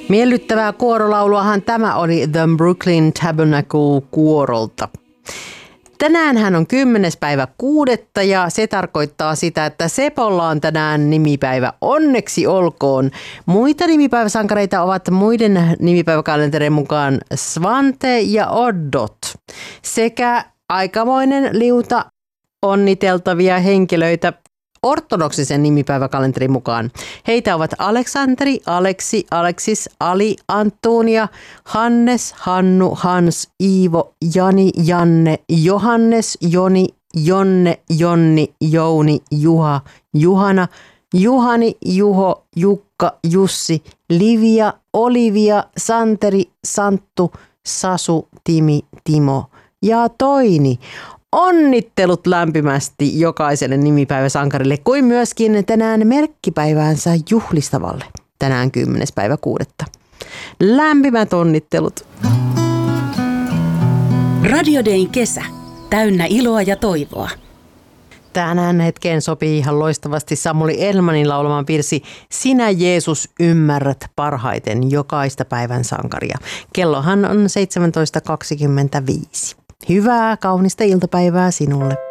Miellyttävää kuorolauluahan tämä oli The Brooklyn Tabernacle kuorolta. Tänäänhän on 10. päivä 6. ja se tarkoittaa sitä, että Sepolla on tänään nimipäivä. Onneksi olkoon. Muita nimipäiväsankareita ovat muiden nimipäiväkalenterien mukaan Svante ja Oddot sekä aikamoinen liuta onniteltavia henkilöitä ortodoksisen nimipäiväkalenterin mukaan. Heitä ovat Aleksanteri, Aleksi, Aleksis, Ali, Antonia, Hannes, Hannu, Hans, Iivo, Jani, Janne, Johannes, Joni, Jonne, Jonni, Jouni, Juha, Juhana, Juhani, Juho, Jukka, Jussi, Livia, Olivia, Santeri, Santtu, Sasu, Timi, Timo ja Toini. Onnittelut lämpimästi jokaiselle nimipäiväsankarille kuin myöskin tänään merkkipäiväänsä juhlistavalle. Tänään 10. päivä 6. Lämpimät onnittelut. Radio Dayn kesä. Täynnä iloa ja toivoa. Tänään hetkeen sopii ihan loistavasti Samuli Elmanin laulamaan virsi Sinä Jeesus ymmärrät parhaiten jokaista päivän sankaria. Kellohan on 17.25. Hyvää, kaunista iltapäivää sinulle.